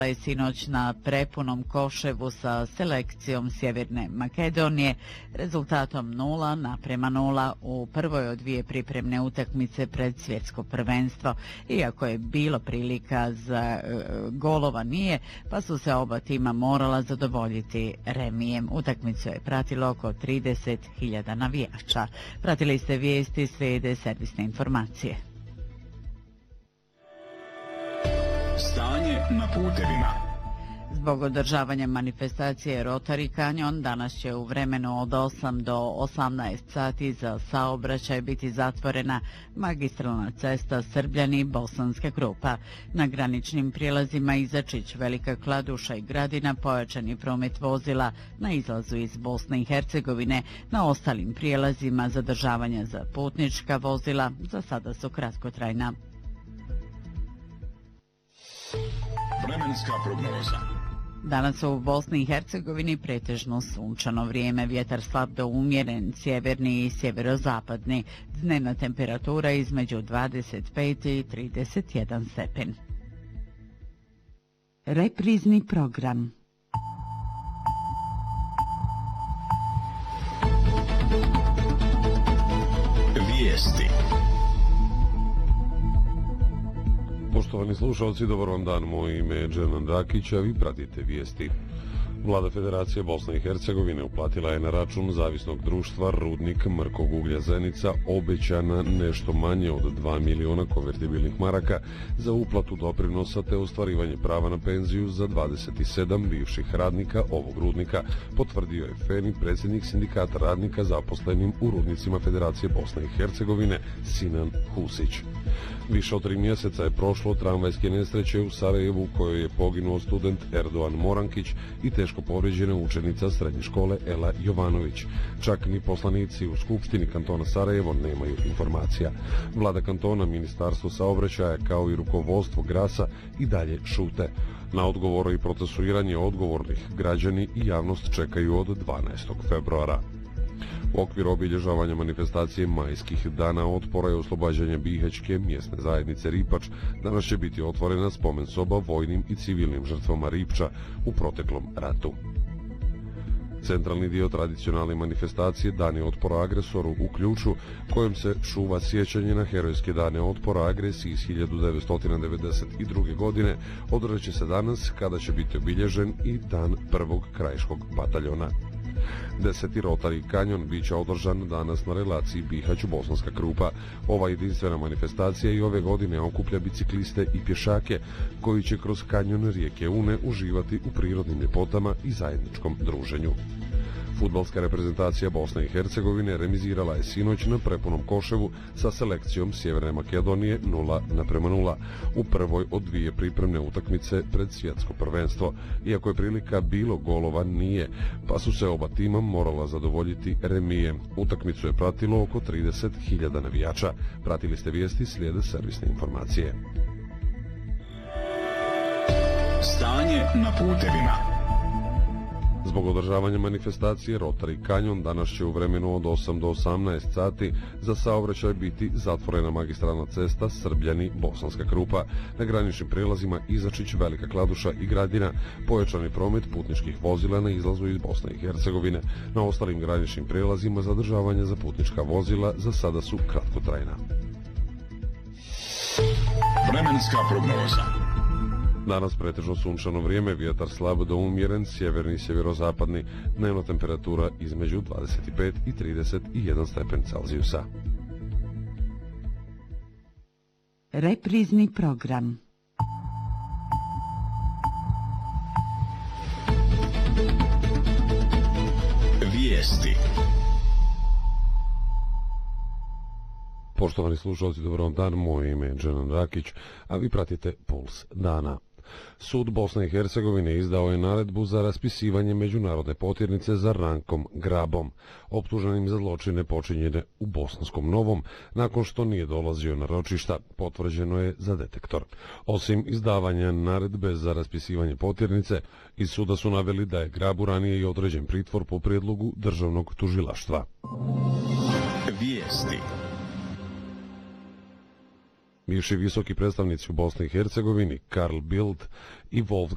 je sinoć na prepunom Koševu sa selekcijom Sjeverne Makedonije rezultatom 0:0 u prvoj od dvije pripremne utakmice pred svjetsko prvenstvo. Iako je bilo prilika za golova nije, pa su se oba tima morala zadovoljiti remijem. Utakmicu je pratilo oko 30.000 navijača. Pratili ste vijesti, slijede servisne informacije. Stanje na putevima. Zbog održavanja manifestacije Rotary Canyon danas će u vremenu od 8 do 18 sati za saobraćaj biti zatvorena magistralna cesta Srbljani-Bosanska Krupa. Na graničnim prijelazima Izačić, Velika Kladuša i Gradina pojačan je promet vozila na izlazu iz Bosne i Hercegovine. Na ostalim prijelazima zadržavanja za putnička vozila za sada su kratkotrajna. Vremenska prognoza. Danas u Bosni i Hercegovini pretežno sunčano vrijeme, vjetar slab do umjeren, sjeverni i sjeverozapadni, dnevna temperatura između 25 i 31 stepen. Reprizni program. Vijesti. Poštovani slušalci, dobar vam dan, moje ime je Džernan Rakić, a vi pratite vijesti. Vlada Federacije Bosne i Hercegovine uplatila je na račun zavisnog društva Rudnik mrkog uglja Zenica obećana nešto manje od 2 miliona konvertibilnih maraka za uplatu doprinosa te ostvarivanje prava na penziju za 27 bivših radnika ovog rudnika, potvrdio je Feni, predsjednik sindikata radnika zaposlenim u rudnicima Federacije Bosne i Hercegovine Sinan Husić. Više od 3 mjeseca je prošlo tramvajske nesreće u Sarajevu u kojoj je poginuo student Erdoan Morankić i teško povrijeđena učenica srednje škole Ela Jovanović. Čak ni poslanici u Skupštini kantona Sarajevo nemaju informacija. Vlada kantona, Ministarstvo saobraćaja kao i rukovodstvo Grasa i dalje šute. Na odgovor i procesuiranje odgovornih građani i javnost čekaju od 12. februara. U okviru obilježavanja manifestacije Majskih dana otpora i oslobađanja Bihaćke mjesne zajednice Ripač danas će biti otvorena spomen soba vojnim i civilnim žrtvama Ripča u proteklom ratu. Centralni dio tradicionalne manifestacije Dani otpora agresoru u Ključu, kojom se čuva sjećanje na herojske dane otpora agresiji iz 1992. godine, održat će se danas kada će biti obilježen i dan prvog krajiškog bataljona. 10. Rotary Canyon biće održan danas na relaciji Bihać-Bosanska Krupa. Ova jedinstvena manifestacija i ove godine okuplja bicikliste i pješake koji će kroz kanjon rijeke Une uživati u prirodnim ljepotama i zajedničkom druženju. Fudbalska reprezentacija Bosne i Hercegovine remizirala je sinoć na prepunom Koševu sa selekcijom Sjeverne Makedonije 0:0 u prvoj od dvije pripremne utakmice pred svjetsko prvenstvo. Iako je prilika bilo golova nije, pa su se oba tima morala zadovoljiti remijem. Utakmicu je pratilo oko 30.000 navijača. Pratili ste vijesti, slijede servisne informacije. Stanje na putevima. Zbog održavanja manifestacije Rotary Canyon danas će u vremenu od 8 do 18 sati za saobraćaj biti zatvorena magistralna cesta Srbljani-Bosanska Krupa. Na graničnim prijelazima Izačić, Velika Kladuša i Gradina pojačani promet putničkih vozila na izlazu iz Bosne i Hercegovine. Na ostalim graničnim prijelazima zadržavanja za putnička vozila za sada su kratkotrajna. Vremenska prognoza. Danas pretežno sunčano vrijeme, vjetar slab do umjeren, sjeverni i sjeverozapadni, dnevna temperatura između 25 i 31 stepen Celzijusa. Reprizni program. Vijesti. Poštovani slušalci, dobar vam dan, moje ime je Džernan Rakić, a vi pratite Puls dana. Sud Bosne i Hercegovine izdao je naredbu za raspisivanje međunarodne potjernice za Rankom Grabom, optuženim za zločine počinjene u Bosanskom Novom, nakon što nije dolazio na ročišta, potvrđeno je za Detektor. Osim izdavanja naredbe za raspisivanje potjernice, iz suda su naveli da je Grabu ranije i određen pritvor po prijedlogu državnog tužilaštva. Vijesti. Bivši visoki predstavnici u Bosni i Hercegovini Karl Bildt i Wolfgang